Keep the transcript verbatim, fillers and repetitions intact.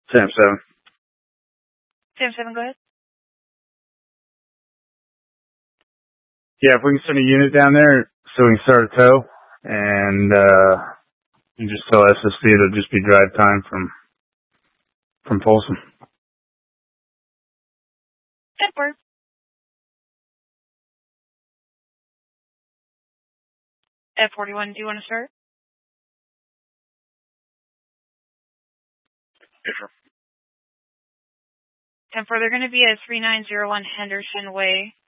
Sam seven. Sam seven, go ahead. Yeah, if we can send a unit down there so we can start a tow, and uh, you just tell S S C it'll just be drive time from from Folsom. That works. F forty-one, do you want to start? Yes, sir. ten four, they're going to be at three nine zero one Henderson Way.